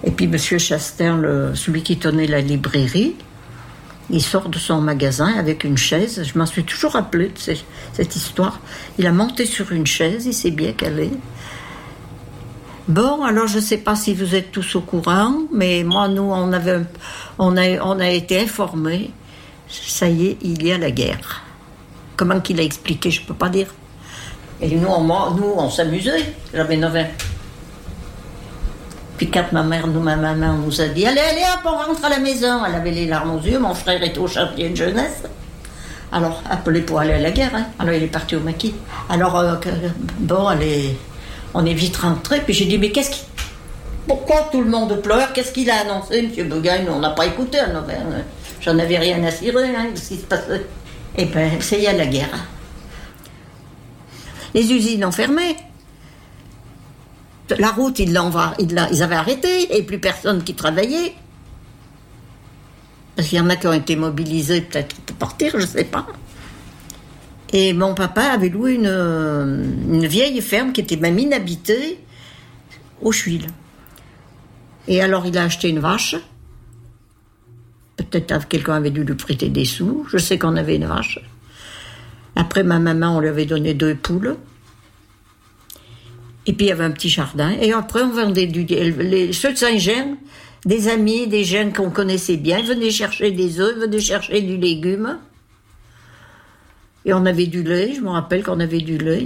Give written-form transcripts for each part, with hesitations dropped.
Et puis Monsieur Chastain, celui qui tenait la librairie, il sort de son magasin avec une chaise. Je m'en suis toujours rappelé de cette histoire. Il a monté sur une chaise, il s'est bien calé. Bon, alors je ne sais pas si vous êtes tous au courant, mais moi, nous, on a été informés. Ça y est, il y a la guerre. Comment qu'il a expliqué, je ne peux pas dire. Et nous, on s'amusait. J'avais 9 ans. Puis quand ma maman nous a dit « Allez, hop, on rentre à la maison », elle avait les larmes aux yeux, mon frère était au chantier de jeunesse. Alors, appelé pour aller à la guerre, hein. Alors il est parti au maquis. Alors, on est vite rentrés, puis j'ai dit « Mais pourquoi tout le monde pleure? Qu'est-ce qu'il a annoncé, M. Bougagne? On n'a pas écouté à 9 ans. J'en avais rien à cirer, hein, ce qui se passait. » Eh bien, c'est y a la guerre. Les usines ont fermé. La route, ils avaient arrêté, et plus personne qui travaillait. Parce qu'il y en a qui ont été mobilisés, peut-être pour partir, je ne sais pas. Et mon papa avait loué une vieille ferme qui était même inhabitée, au Chuil. Et alors, il a acheté une vache. Peut-être quelqu'un avait dû lui prêter des sous. Je sais qu'on avait une vache. Après, ma maman, on lui avait donné 2 poules. Et puis il y avait un petit jardin. Et après, on vendait ceux de Saint-Jean, des amis, des jeunes qu'on connaissait bien, venaient chercher des œufs, venaient chercher du légume. Et on avait du lait, je me rappelle qu'on avait du lait.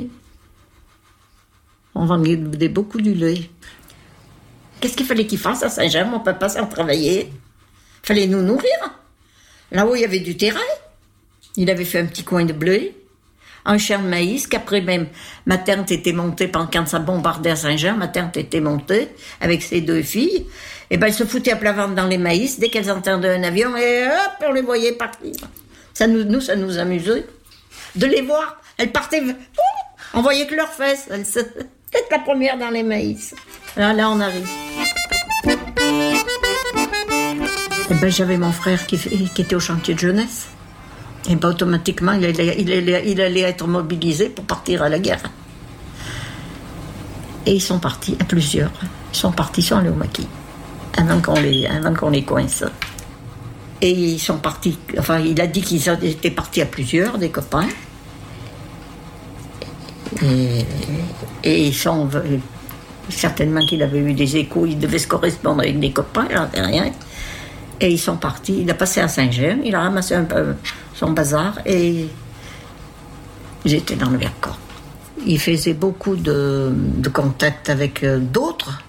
On vendait beaucoup du lait. Qu'est-ce qu'il fallait qu'il fasse à Saint-Jean, mon papa, sans travailler? Il fallait nous nourrir. Là-haut, il y avait du terrain. Il avait fait un petit coin de blé. Un champ de maïs, qu'après même, ma tante était montée, quand ça bombardait à Saint-Jean, ma tante était montée avec ses 2 filles, et ben elles se foutaient à plat ventre dans les maïs, dès qu'elles entendaient un avion, et hop, on les voyait partir. Ça nous amusait de les voir. Elles partaient, on voyait que leurs fesses, elles étaient la première dans les maïs. Là on arrive. Et ben j'avais mon frère qui était au chantier de jeunesse. Et bien automatiquement, il allait être mobilisé pour partir à la guerre. Et ils sont partis à plusieurs. Ils sont allés au maquis, avant qu'on les coince. Et ils sont partis, enfin, il a dit qu'ils étaient partis à plusieurs, des copains. Et ils sont, certainement qu'il avait eu des échos, il devait se correspondre avec des copains, j'en sais rien. Et ils sont partis, il a passé à Saint-Jean, il a ramassé un peu son bazar et ils étaient dans le Vercors. Il faisait beaucoup de contacts avec d'autres.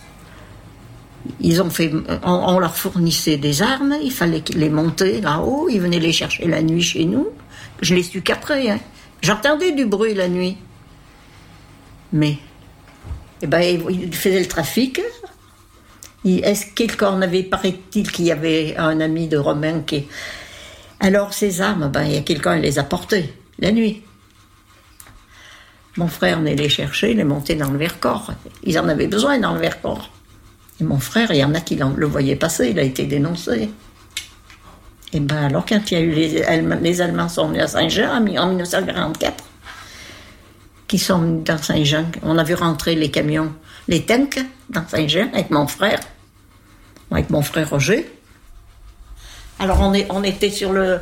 On leur fournissait des armes, il fallait les monter là-haut, ils venaient les chercher la nuit chez nous. Je l'ai su qu'après, hein. J'entendais du bruit la nuit. Mais, il faisait le trafic. Est-ce qu'on avait, paraît-il qu'il y avait un ami de Romain qui... Alors ces armes, il y a quelqu'un qui les a portées, la nuit. Mon frère venait les chercher, les monter dans le Vercors. Ils en avaient besoin dans le Vercors. Et mon frère, il y en a qui le voyaient passer, il a été dénoncé. Et alors quand il y a eu les Allemands sont venus à Saint-Jean en 1944, qui sont venus dans Saint-Jean, on a vu rentrer les camions, les tanks dans Saint-Jean avec mon frère Roger. Alors on était sur le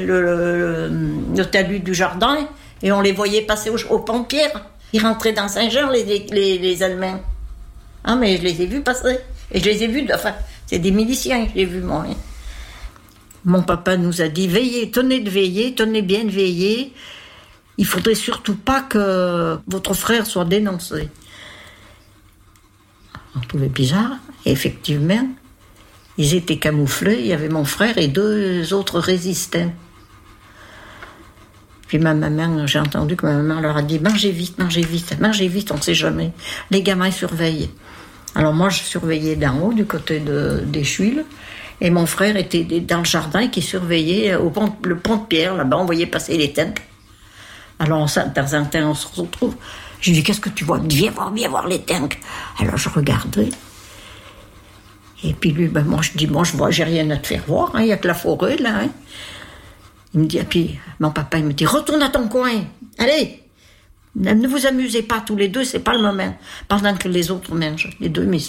talus du jardin et on les voyait passer au pont de Pierre. Ils rentraient dans Saint-Jean, les Allemands. Ah, mais je les ai vus passer. Et je les ai vus, enfin, c'est des miliciens que j'ai vus, moi. Hein. Mon papa nous a dit, veillez, tenez bien de veiller. Il faudrait surtout pas que votre frère soit dénoncé. On trouvait bizarre. Et effectivement, ils étaient camouflés. Il y avait mon frère et 2 autres résistants. Puis ma maman, j'ai entendu que ma maman leur a dit « Mangez vite, on ne sait jamais. Les gamins surveillent. » Alors moi, je surveillais d'en haut, du côté des Chuiles. Et mon frère était dans le jardin qui surveillait le pont de Pierre. Là-bas, on voyait passer les tanks. Alors, de temps en temps, on se retrouve. Je lui dis, qu'est-ce que tu vois? Viens voir les tanks. Alors, je regardais. Et puis lui, moi, je dis, je vois, j'ai rien à te faire voir. Il n'y a que la forêt, là. Hein. Il me dit, et puis, mon papa, il me dit, retourne à ton coin. Allez, ne vous amusez pas tous les deux, c'est pas le moment. Pendant que les autres mangent, les 2 messieurs.